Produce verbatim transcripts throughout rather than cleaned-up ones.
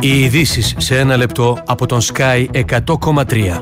Οι ειδήσεις σε ένα λεπτό από τον Sky εκατό κόμμα τρία.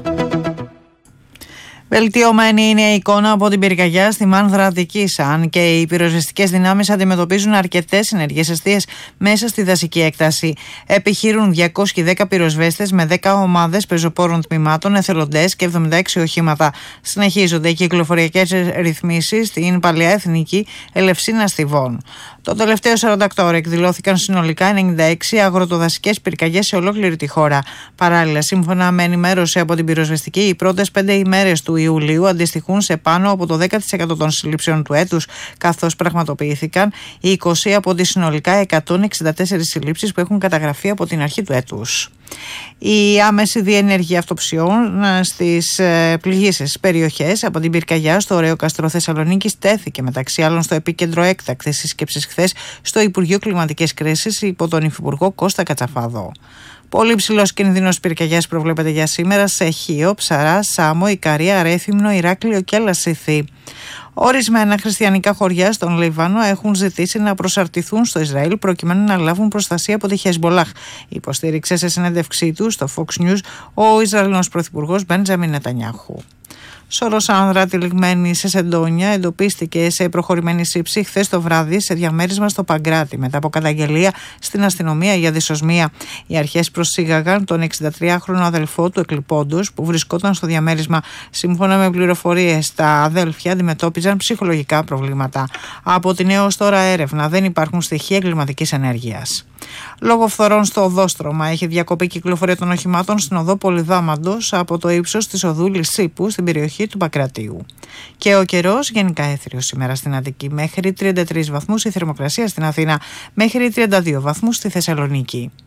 Βελτιωμένη είναι η εικόνα από την πυρκαγιά στη Μάνδρα Αττικής, αν και οι πυροσβεστικές δυνάμεις αντιμετωπίζουν αρκετές ενεργές εστίες μέσα στη δασική έκταση. Επιχειρούν διακόσιοι δέκα πυροσβέστες με δέκα ομάδες πεζοπόρων τμήματων, εθελοντές και εβδομήντα έξι οχήματα. Συνεχίζονται οι κυκλοφοριακές ρυθμίσεις στην Παλαιά Εθνική Ελευσίνα Στιβών. Το τελευταίο σαράντα οκτώ ώρο εκδηλώθηκαν συνολικά ενενήντα έξι αγροτοδασικές πυρκαγιές σε ολόκληρη τη χώρα. Παράλληλα, σύμφωνα με ενημέρωση από την πυροσβεστική, οι πρώτες πέντε ημέρες του Ιουλίου αντιστοιχούν σε πάνω από το δέκα τοις εκατό των συλλήψεων του έτους, καθώς πραγματοποιήθηκαν οι είκοσι από τις συνολικά εκατόν εξήντα τέσσερις συλλήψεις που έχουν καταγραφεί από την αρχή του έτους. Η άμεση διενέργεια αυτοψιών στις πληγήσεις περιοχές από την πυρκαγιά στο Ωραίο Καστρό Θεσσαλονίκης τέθηκε μεταξύ άλλων στο επίκεντρο έκτακτης σύσκεψης χθες στο Υπουργείο Κλιματικής Κρίσης υπό τον Υφυπουργό Κώστα Κατσαφάδο. Πολύ ψηλός κίνδυνος πυρκαγιάς προβλέπεται για σήμερα σε Χίο, Ψαρά, Σάμο, Ικαρία, Ρέθυμνο, Ηράκλειο και Λασίθι. Ορισμένα χριστιανικά χωριά στον Λίβανο έχουν ζητήσει να προσαρτηθούν στο Ισραήλ προκειμένου να λάβουν προστασία από τη Χεσμολάχ. Υποστήριξε σε συνέντευξή του στο Fox News ο Ισραηλινός Πρωθυπουργός Μπέντζαμιν Νετανιάχου. Σώρος άνδρα τυλιγμένη σε σεντόνια εντοπίστηκε σε προχωρημένη σύψη χθες το βράδυ σε διαμέρισμα στο Παγκράτη μετά από καταγγελία στην αστυνομία για δυσοσμία. Οι αρχές προσήγαγαν τον εξηντατριάχρονο αδελφό του εκλειπώντος που βρισκόταν στο διαμέρισμα. Σύμφωνα με πληροφορίες, τα αδέλφια αντιμετώπιζαν ψυχολογικά προβλήματα. Από την έως τώρα έρευνα δεν υπάρχουν στοιχεία εγκληματικής ενέργειας. Λόγω φθορών στο οδόστρωμα έχει διακοπεί κυκλοφορία των οχημάτων στην οδό Πολυδάματος από το ύψος της οδού Λυσίπου στην περιοχή του Πακρατίου. Και ο καιρός γενικά έθριος σήμερα στην Αττική, μέχρι τριάντα τρεις βαθμούς η θερμοκρασία στην Αθήνα, μέχρι τριάντα δύο βαθμούς στη Θεσσαλονίκη.